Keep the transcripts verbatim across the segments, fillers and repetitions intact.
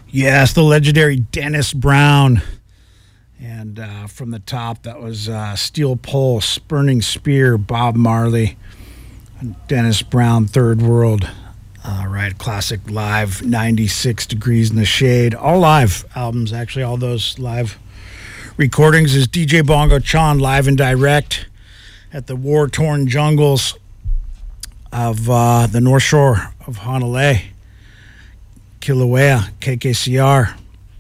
Yes, the legendary Dennis Brown. And uh, from the top, that was uh, Steel Pulse, Burning Spear, Bob Marley, and Dennis Brown, Third World. All right, classic live, ninety-six Degrees in the Shade. All live albums, actually, all those live recordings is D J Bongo Chan live and direct at the war-torn jungles of uh, the North Shore of Honolulu, Kilauea, K K C R.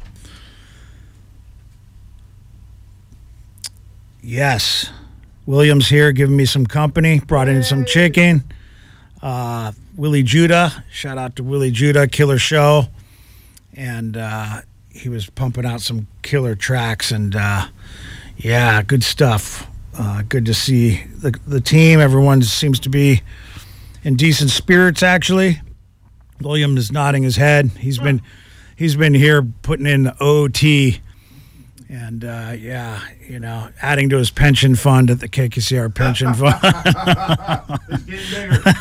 Yes, Williams here giving me some company, brought in some chicken. Uh, Willie Judah, shout out to Willie Judah, killer show. And uh, he was pumping out some killer tracks, and uh, yeah, good stuff. Uh, good to see the, the team. Everyone seems to be in decent spirits, actually. William is nodding his head. He's been he's been here putting in the O T, and uh, yeah, you know, adding to his pension fund at the K K C R pension fund. It's getting bigger.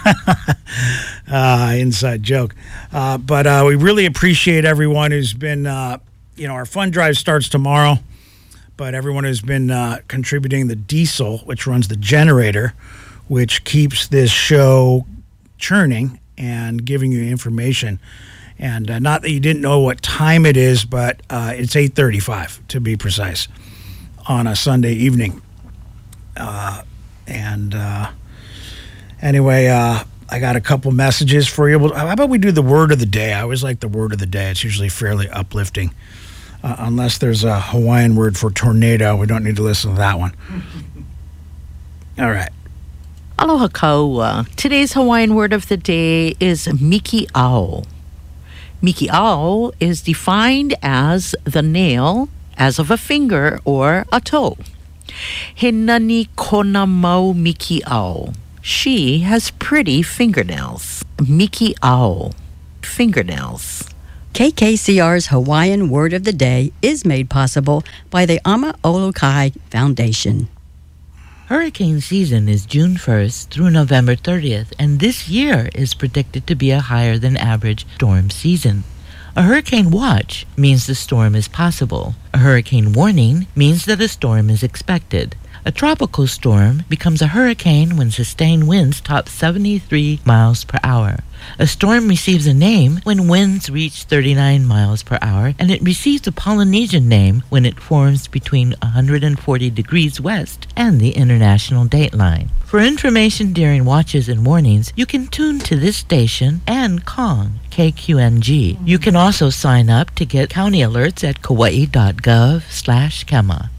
uh, inside joke. Uh, but uh, we really appreciate everyone who's been, uh, you know, our fund drive starts tomorrow, but everyone who's been uh, contributing the diesel, which runs the generator, which keeps this show churning and giving you information. And uh, not that you didn't know what time it is, but uh, it's eight thirty-five to be precise on a Sunday evening. Uh, and uh, anyway, uh, I got a couple messages for you. Well, how about we do the word of the day? I always like the word of the day. It's usually fairly uplifting. Uh, unless there's a Hawaiian word for tornado, we don't need to listen to that one. All right. Aloha kaua. Today's Hawaiian word of the day is miki'ao. Miki'ao is defined as the nail, as of a finger or a toe. He nani kona mau miki'ao. She has pretty fingernails. Miki'ao. Fingernails. K K C R's Hawaiian Word of the Day is made possible by the Ama-Olokai Foundation. Hurricane season is June first through November thirtieth, and this year is predicted to be a higher than average storm season. A hurricane watch means the storm is possible. A hurricane warning means that a storm is expected. A tropical storm becomes a hurricane when sustained winds top seventy-three miles per hour. A storm receives a name when winds reach thirty-nine miles per hour, and it receives a Polynesian name when it forms between one hundred forty degrees west and the international dateline. For information during watches and warnings, you can tune to this station and Kong, K Q N G. You can also sign up to get county alerts at kauai.gov slash Kema.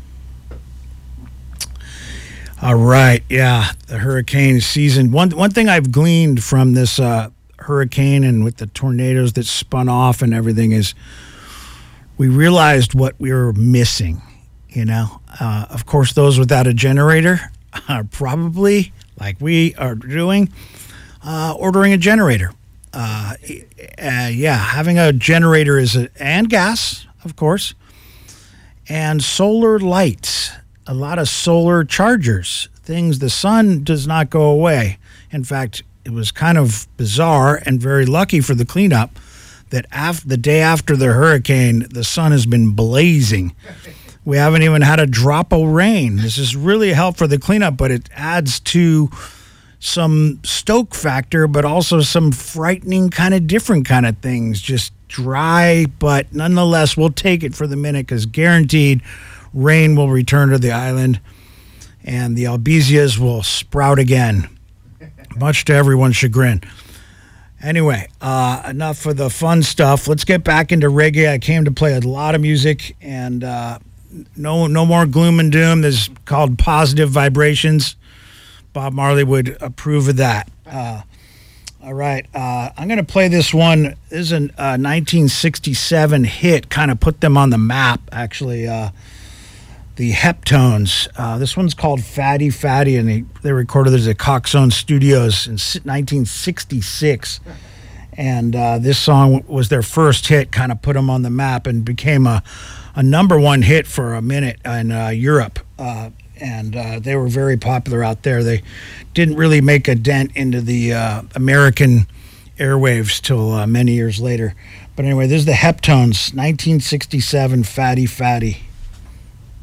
All right, yeah, the hurricane season. One one thing I've gleaned from this uh, hurricane and with the tornadoes that spun off and everything is we realized what we were missing, you know. Uh, of course, those without a generator are probably, like we are doing, uh, ordering a generator. Uh, uh, yeah, having a generator is a, and gas, of course, and solar lights. A lot of solar chargers, things the sun does not go away. In fact, it was kind of bizarre and very lucky for the cleanup that after the day after the hurricane, the sun has been blazing. We haven't even had a drop of rain. This is really a help for the cleanup, but it adds to some stoke factor, but also some frightening kind of different kind of things. Just dry, but nonetheless, we'll take it for the minute because guaranteed rain will return to the island, and the albizzias will sprout again, much to everyone's chagrin. Anyway, uh, enough for the fun stuff. Let's get back into reggae. I came to play a lot of music, and uh, no, no more gloom and doom. This is called Positive Vibrations. Bob Marley would approve of that. Uh, all right, uh, I'm going to play this one. This is a uh, nineteen sixty-seven hit, kind of put them on the map, actually. Uh, The Heptones. Uh, this one's called Fatty Fatty, and they, they recorded this at Coxzone Studios in nineteen sixty-six. And uh, this song was their first hit, kind of put them on the map, and became a, a number one hit for a minute in uh, Europe. Uh, and uh, they were very popular out there. They didn't really make a dent into the uh, American airwaves till uh, many years later. But anyway, this is the Heptones, nineteen sixty-seven, Fatty Fatty.